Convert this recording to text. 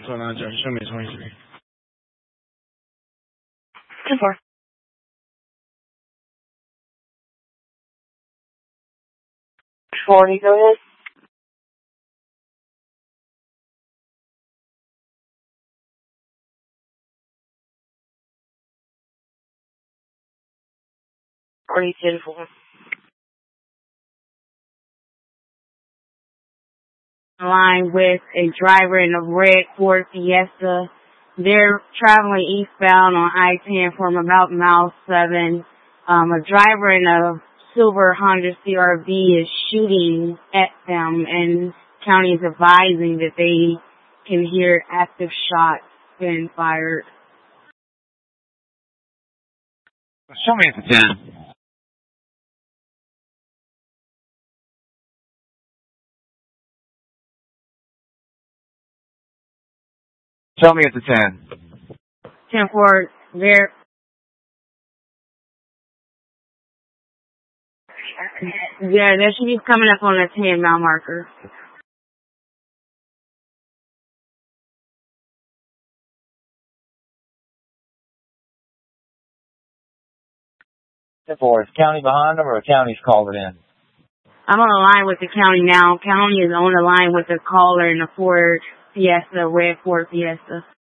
going on, Judge? Show me 23. 10-4. Go ahead. Forty 10-4. Line with a driver in a red Ford Fiesta. They're traveling eastbound on I-10 from about mile 7. A driver in a silver Honda CRV is shooting at them, and county is advising that they can hear active shots being fired. Show me at the 10. Show me at the 10. 10-4, there. Yeah, there should be coming up on a 10 mile marker. Is county behind them or county's called it in? I'm on the line with the county now. County is on the line with the caller in the Ford Fiesta, red Ford Fiesta.